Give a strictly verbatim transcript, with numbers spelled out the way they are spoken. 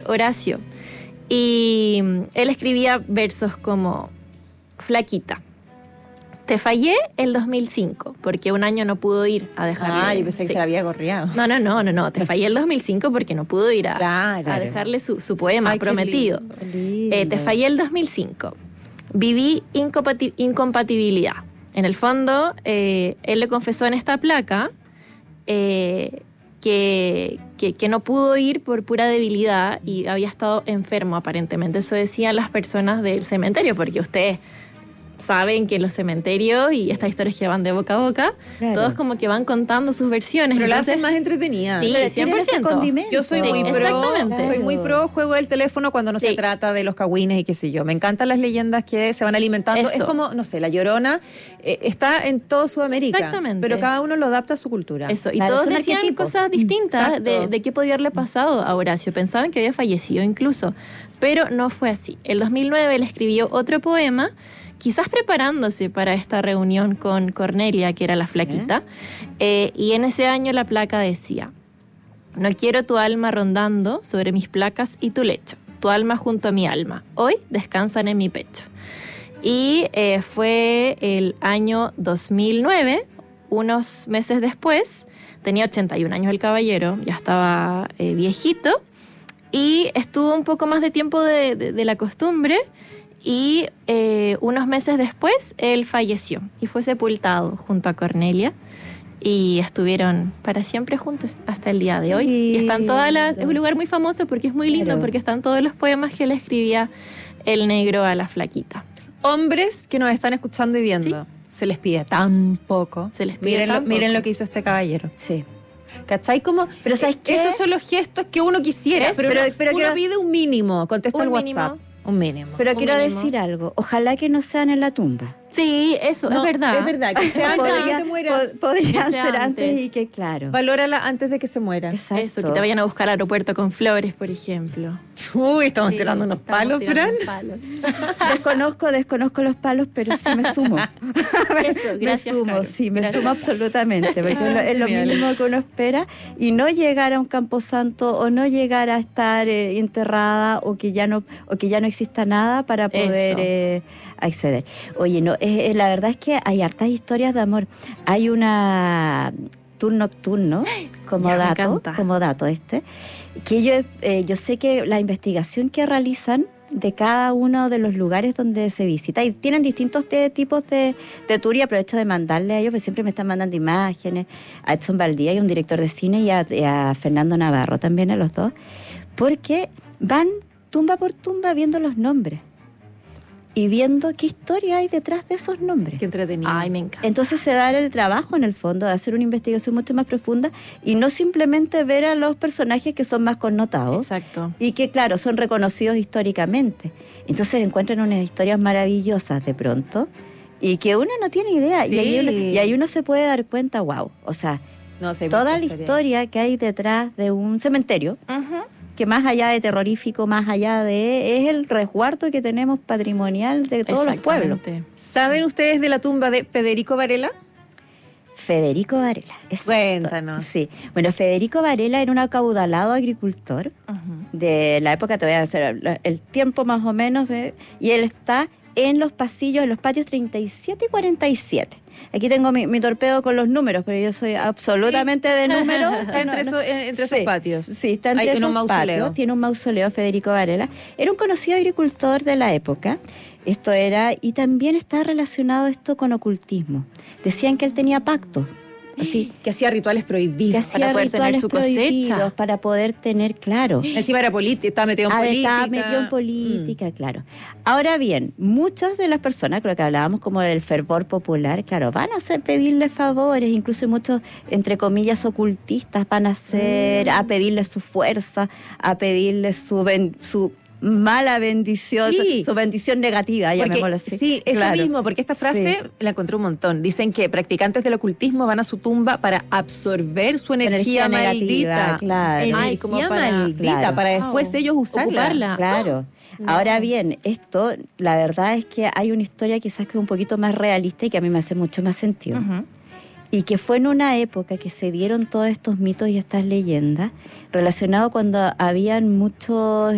Horacio. Y él escribía versos como: Flaquita, te fallé el dos mil cinco, porque un año no pudo ir a dejarle... Ah, yo pensé sí. que se la había gorreado. No, no, no, no, no, te fallé el dos mil cinco porque no pudo ir a, Claro. a dejarle su, su poema. Ay, prometido. Qué lindo. Eh, te fallé el dos mil cinco. Viví incompati- incompatibilidad. En el fondo, eh, él le confesó en esta placa eh, que, que, que no pudo ir por pura debilidad y había estado enfermo aparentemente. Eso decían las personas del cementerio, porque ustedes saben que los cementerios y estas historias que van de boca a boca, claro, todos como que van contando sus versiones. Pero Entonces, la hacen más entretenida. Sí, cien por ciento. Yo soy muy sí, pro, exactamente. soy muy pro juego del teléfono cuando no sí. se trata de los cagüines y qué sé yo. Me encantan las leyendas que se van alimentando. Eso. Es como, no sé, La Llorona eh, está en toda Sudamérica. Exactamente. Pero cada uno lo adapta a su cultura. Eso, y claro, todos decían arquetipos. Cosas distintas de, de qué podía haberle pasado a Horacio. Pensaban que había fallecido incluso, pero no fue así. El dos mil nueve él escribió otro poema, quizás preparándose para esta reunión con Cornelia, que era la flaquita, ¿Eh? Eh, y en ese año la placa decía: no quiero tu alma rondando sobre mis placas y tu lecho, tu alma junto a mi alma, hoy descansan en mi pecho. Y eh, fue el año dos mil nueve, unos meses después, tenía ochenta y un años el caballero, ya estaba eh, viejito, y estuvo un poco más de tiempo de, de, de la costumbre. Y eh, unos meses después él falleció y fue sepultado junto a Cornelia y estuvieron para siempre juntos hasta el día de hoy. Sí. Y están todas las, es un lugar muy famoso porque es muy lindo, claro, porque están todos los poemas que le escribía el negro a la flaquita. Hombres que nos están escuchando y viendo, ¿sí? Se les pide tan poco. Se les pide miren, tan lo, poco. miren lo que hizo este caballero. Sí. ¿Cachai? Como, pero ¿sabes qué? Esos son los gestos que uno quisiera, pero, pero, pero uno quiero... pide un mínimo, contesta el WhatsApp. Mínimo. Un mínimo. Pero un quiero mínimo. decir algo. Ojalá que no sean en la tumba. Sí, eso, no, es verdad. Es verdad, que sea antes de que te mueras. Pod- podrían ser ser antes. antes y que, claro. Valórala antes de que se muera. Exacto. Eso, que te vayan a buscar al aeropuerto con flores, por ejemplo. Uy, estamos sí, tirando unos estamos palos, tirando Fran. unos palos. Desconozco, desconozco los palos, pero sí me sumo. Eso, gracias, me sumo, Caro. sí, me Gracias. sumo absolutamente, porque es lo, es lo mínimo que uno espera, y no llegar a un camposanto o no llegar a estar eh, enterrada o que ya no o que ya no exista nada para poder eh, acceder. Oye, no, eh, eh, la verdad es que hay hartas historias de amor. Hay una tour nocturno como ya, dato, como dato este, que yo eh, yo sé que la investigación que realizan de cada uno de los lugares donde se visita, y tienen distintos de, tipos de, de tour, y aprovecho de mandarle a ellos, porque siempre me están mandando imágenes, a Edson Valdía, y un director de cine, y a, y a Fernando Navarro también, a los dos, porque van tumba por tumba viendo los nombres y viendo qué historia hay detrás de esos nombres. Qué entretenido. Ay, me encanta. Entonces se da el trabajo, en el fondo, de hacer una investigación mucho más profunda y no simplemente ver a los personajes que son más connotados. Exacto. Y que, claro, son reconocidos históricamente. Entonces encuentran unas historias maravillosas de pronto y que uno no tiene idea. Sí. Y, ahí uno, y ahí uno se puede dar cuenta, wow, o sea, no, sí, toda la historia. historia que hay detrás de un cementerio, uh-huh, que más allá de terrorífico, más allá de... es el resguardo que tenemos patrimonial de todos los pueblos. ¿Saben ustedes de la tumba de Federico Varela? Federico Varela. Exacto. Cuéntanos. Sí. Bueno, Federico Varela era un acaudalado agricultor uh-huh, de la época, te voy a hacer el tiempo más o menos, de, y él está en los pasillos, en los patios treinta y siete y cuarenta y siete. Aquí tengo mi, mi torpedo con los números, pero yo soy absolutamente sí. de números. Está entre, no, no. Eso, entre sí. esos patios. Sí, está entre Hay esos un mausoleo. patios. Tiene un mausoleo, Federico Varela. Era un conocido agricultor de la época. Esto era, y también está relacionado esto con ocultismo. Decían que él tenía pactos. Así, que hacía rituales prohibidos para poder tener su cosecha, para poder tener, claro. Encima era política, estaba metido en ah, política. Estaba metido en política, mm. claro. Ahora bien, muchas de las personas, creo que hablábamos como del fervor popular, claro, van a hacer, pedirle favores, incluso muchos, entre comillas, ocultistas van a hacer, mm. a pedirle su fuerza, a pedirle su, ben, su mala bendición, sí. su, su bendición negativa, llamémoslo así. Sí, eso claro. mismo, porque esta frase sí. la encontré un montón. Dicen que practicantes del ocultismo van a su tumba para absorber su energía, energía maldita. Negativa, claro. Energía Ay, como para, maldita, claro. para después oh, ellos usarla. Ocuparla. Claro. Oh. No. Ahora bien, esto, la verdad es que hay una historia quizás que es un poquito más realista y que a mí me hace mucho más sentido. Uh-huh. Y que fue en una época que se dieron todos estos mitos y estas leyendas relacionados cuando habían muchos